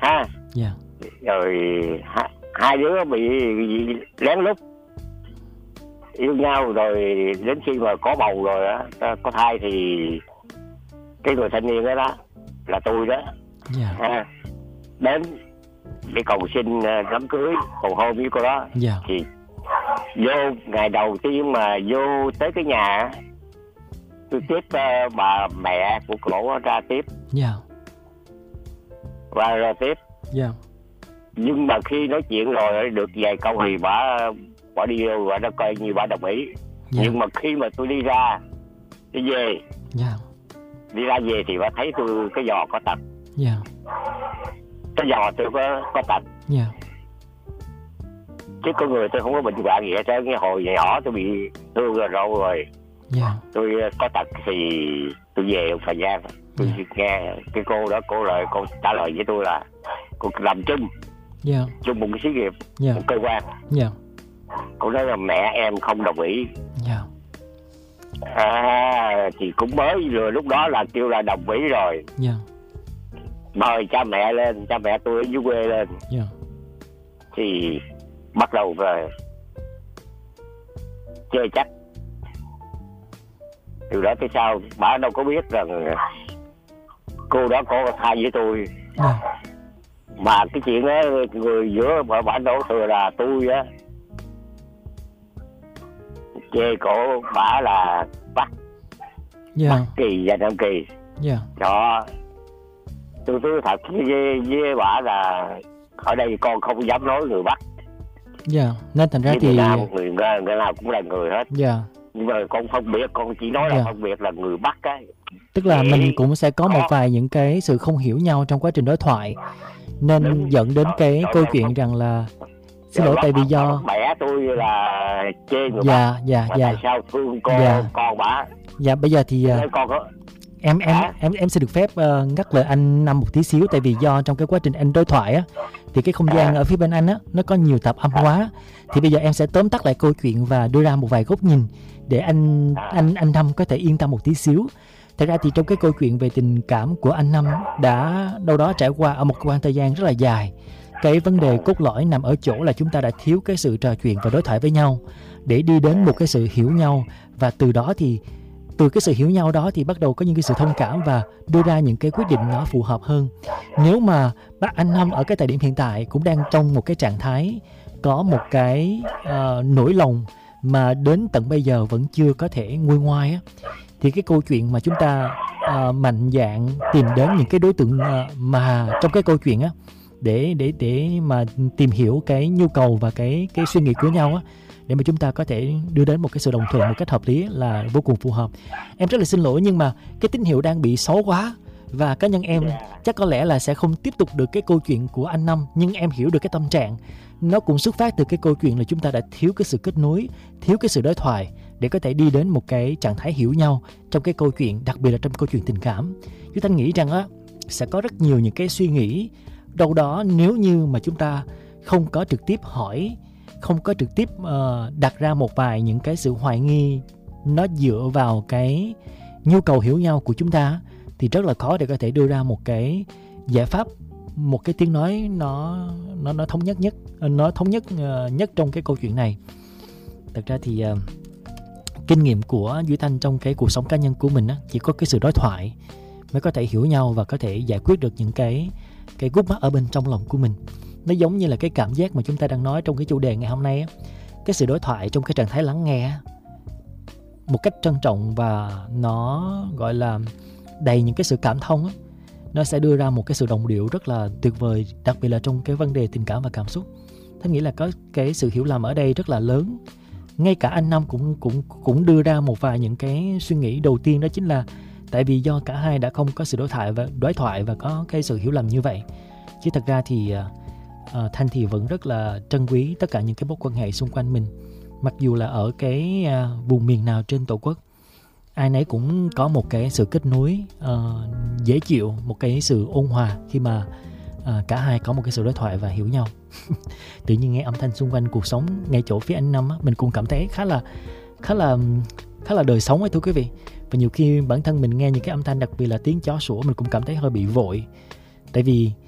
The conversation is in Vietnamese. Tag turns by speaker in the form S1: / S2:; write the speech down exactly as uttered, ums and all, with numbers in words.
S1: ha.
S2: Dạ.
S1: Rồi hai, hai đứa bị, bị lén lút yêu nhau, rồi đến khi mà có bầu rồi á, có thai thì cái người thanh niên đó, đó là tôi đó.
S2: Dạ.
S1: Ha. Đến để cầu xin đám cưới cầu hôn với cô đó.
S2: Dạ.
S1: Thì vô ngày đầu tiên mà vô tới cái nhà, tôi tiếp uh, bà mẹ của cổ ra tiếp.
S2: Dạ.
S1: Và ra tiếp.
S2: Dạ.
S1: Nhưng mà khi nói chuyện rồi được vài câu thì bà bà đi vô và nó coi như bà đồng ý. Dạ. Nhưng mà khi mà tôi đi ra đi về.
S2: Dạ.
S1: Đi ra về thì bà thấy tôi cái giò có tật.
S2: Dạ.
S1: Cái giò tôi có có tật.
S2: Dạ.
S1: Chứ con người tôi không có bệnh hoạn gì hết trơn. Hồi nhỏ tôi bị thương rồi rồi rồi.
S2: Yeah.
S1: Tôi có tật thì tôi về một thời gian tôi yeah. nghe cái cô đó, cô lời cô trả lời với tôi là cô làm chung
S2: yeah.
S1: chung một cái xí nghiệp, yeah. một cơ quan.
S2: Yeah.
S1: Cô nói là mẹ em không đồng ý.
S2: Yeah.
S1: À, thì cũng mới rồi lúc đó là kêu là đồng ý rồi.
S2: Yeah.
S1: Mời cha mẹ lên, cha mẹ tôi ở dưới quê lên.
S2: Yeah.
S1: Thì bắt đầu rồi chơi chắc. Từ đó tới sau bà đâu có biết rằng cô đó có thai với tôi.
S2: Yeah.
S1: Mà cái chuyện đó người giữa bà, bà đổ thừa là tôi á chê cổ bà là Bắc. Yeah. Bắc Kỳ và Nam Kỳ.
S2: Yeah.
S1: Đó. Tôi tôi thật với, với bà là ở đây con không dám nói người Bắc.
S2: Dạ, yeah. Nên thành ra
S1: với
S2: thì
S1: người nào, người, người nào cũng là người hết.
S2: Dạ. Yeah.
S1: Nhưng mà con phân biệt, con chỉ nói là yeah. phân biệt là người Bắc á.
S2: Tức là để... mình cũng sẽ có một vài những cái sự không hiểu nhau trong quá trình đối thoại, nên đúng. Dẫn đến cái đó, câu đó, chuyện đó. Rằng là xin lỗi tại vì do
S1: mẹ tôi là chê người
S2: dạ,
S1: Bắc.
S2: Dạ, dạ.
S1: Tại sao thương con,
S2: dạ.
S1: con bả.
S2: Dạ, bây giờ thì
S1: con có...
S2: em em à? em em sẽ được phép uh, ngắt lời anh Năm một tí xíu, tại vì do trong cái quá trình anh đối thoại á thì cái không gian à. Ở phía bên anh á nó có nhiều tạp âm à. Quá, thì bây giờ em sẽ tóm tắt lại câu chuyện và đưa ra một vài góc nhìn để anh à. anh anh Năm có thể yên tâm một tí xíu. Thật ra thì trong cái câu chuyện về tình cảm của anh Năm đã đâu đó trải qua ở một khoảng thời gian rất là dài. Cái vấn đề cốt lõi nằm ở chỗ là chúng ta đã thiếu cái sự trò chuyện và đối thoại với nhau để đi đến một cái sự hiểu nhau, và từ đó thì từ cái sự hiểu nhau đó thì bắt đầu có những cái sự thông cảm và đưa ra những cái quyết định nó phù hợp hơn. Nếu mà bác anh Năm ở cái thời điểm hiện tại cũng đang trong một cái trạng thái có một cái uh, nỗi lòng mà đến tận bây giờ vẫn chưa có thể nguôi ngoai á, thì cái câu chuyện mà chúng ta uh, mạnh dạn tìm đến những cái đối tượng uh, mà trong cái câu chuyện á để để để mà tìm hiểu cái nhu cầu và cái cái suy nghĩ của nhau á, để mà chúng ta có thể đưa đến một cái sự đồng thuận một cách hợp lý là vô cùng phù hợp. Em rất là xin lỗi nhưng mà cái tín hiệu đang bị xấu quá, và cá nhân em chắc có lẽ là sẽ không tiếp tục được cái câu chuyện của anh Năm, nhưng em hiểu được cái tâm trạng. Nó cũng xuất phát từ cái câu chuyện là chúng ta đã thiếu cái sự kết nối, thiếu cái sự đối thoại để có thể đi đến một cái trạng thái hiểu nhau trong cái câu chuyện, đặc biệt là trong câu chuyện tình cảm. Chúng ta nghĩ rằng á sẽ có rất nhiều những cái suy nghĩ đâu đó nếu như mà chúng ta không có trực tiếp hỏi, không có trực tiếp uh, đặt ra một vài những cái sự hoài nghi nó dựa vào cái nhu cầu hiểu nhau của chúng ta, thì rất là khó để có thể đưa ra một cái giải pháp, một cái tiếng nói nó nó nó thống nhất nhất, nó thống nhất uh, nhất trong cái câu chuyện này. Thật ra thì uh, kinh nghiệm của Duy Thanh trong cái cuộc sống cá nhân của mình á, chỉ có cái sự đối thoại mới có thể hiểu nhau và có thể giải quyết được những cái cái gút mắt ở bên trong lòng của mình. Nó giống như là cái cảm giác mà chúng ta đang nói trong cái chủ đề ngày hôm nay á, cái sự đối thoại trong cái trạng thái lắng nghe một cách trân trọng và nó gọi là đầy những cái sự cảm thông á, nó sẽ đưa ra một cái sự đồng điệu rất là tuyệt vời, đặc biệt là trong cái vấn đề tình cảm và cảm xúc. Tôi nghĩ là có cái sự hiểu lầm ở đây rất là lớn. Ngay cả anh Năm cũng cũng cũng đưa ra một vài những cái suy nghĩ đầu tiên, đó chính là tại vì do cả hai đã không có sự đối thoại và đối thoại và có cái sự hiểu lầm như vậy. Chứ thật ra thì uh, Thanh thì vẫn rất là trân quý tất cả những cái mối quan hệ xung quanh mình. Mặc dù là ở cái uh, vùng miền nào trên Tổ quốc, ai nấy cũng có một cái sự kết nối uh, dễ chịu, một cái sự ôn hòa khi mà uh, cả hai có một cái sự đối thoại và hiểu nhau. Tự nhiên nghe âm thanh xung quanh cuộc sống ngay chỗ phía anh Năm á, mình cũng cảm thấy khá là khá là khá là đời sống ấy thưa quý vị. Và nhiều khi bản thân mình nghe những cái âm thanh, đặc biệt là tiếng chó sủa, mình cũng cảm thấy hơi bị vội. Tại vì